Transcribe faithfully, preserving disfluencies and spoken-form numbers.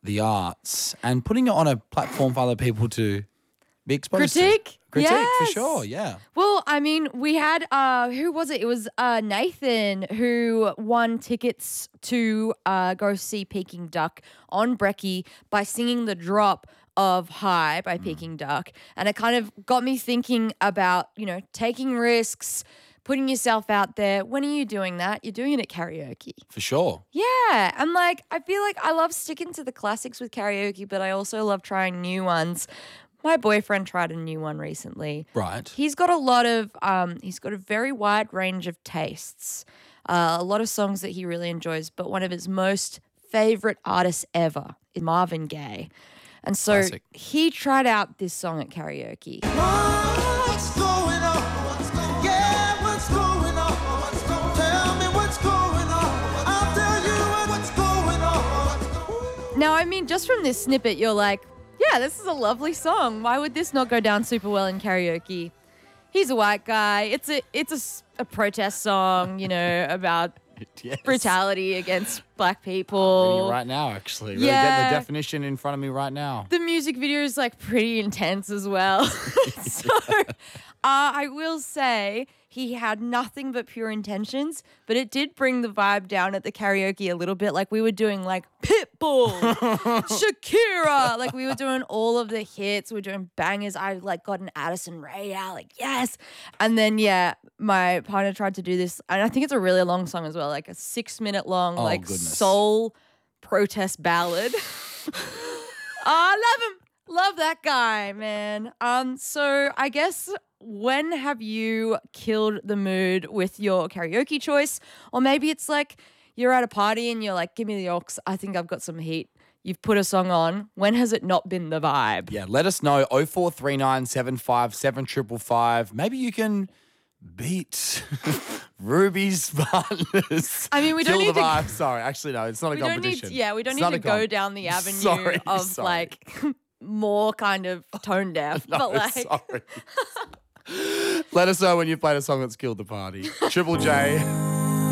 the arts and putting it on a platform for other people to be exposed Critique? to. Critique, for Yes. sure, yeah. Well, I mean, we had, uh, who was it? It was uh, Nathan who won tickets to uh, go see Peking Duck on Brekkie by singing the drop of High by Peking Duck. And it kind of got me thinking about, you know, taking risks, putting yourself out there. When are you doing that? You're doing it at karaoke. For sure. Yeah. And like, I feel like I love sticking to the classics with karaoke, but I also love trying new ones. My boyfriend tried a new one recently. Right. He's got a lot of, um, he's got a very wide range of tastes, uh, a lot of songs that he really enjoys, but one of his most favorite artists ever is Marvin Gaye. And so Classic. he tried out this song at karaoke. What's going on? What's going Yeah, what's going on? What's going Tell me what's going on. I'll tell you what's going on. What's going on. Now, I mean, just from this snippet, you're like, yeah, this is a lovely song. Why would this not go down super well in karaoke? He's a white guy. It's a it's a s- a, protest song, you know, about Yes. brutality against black Reading people. it right now, actually. Really Yeah. getting the definition in front of me right now. The music video is like pretty intense as well. so uh, I will say he had nothing but pure intentions, but it did bring the vibe down at the karaoke a little bit. Like we were doing like Pitbull, Shakira, like we were doing all of the hits. We were doing bangers. I like got an Addison Rae out, like yes. And then yeah, my partner tried to do this, and I think it's a really long song as well, like a six minute long Oh, like goodness. soul protest ballad. I love him. Love that guy, man. Um, so I guess when have you killed the mood with your karaoke choice? Or maybe it's like you're at a party and you're like, give me the aux. I think I've got some heat. You've put a song on. When has it not been the vibe? Yeah, let us know. oh four three nine, seven five seven, five five five. Maybe you can beat Ruby's partners. I mean, we don't Kill need the to- vibe. Sorry, actually, no, it's not a We don't need competition. to, yeah, we don't It's need not to a go comp. down the avenue Sorry, of sorry. like more kind of tone deaf. No, but like sorry. Let us know when you've played a song that's killed the party. Triple J.